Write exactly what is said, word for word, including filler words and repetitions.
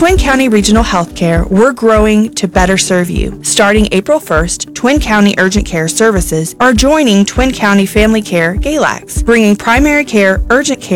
Twin County Regional Healthcare, we're growing to better serve you. Starting April first, Twin County Urgent Care Services are joining Twin County Family Care Galax, bringing primary care, urgent care,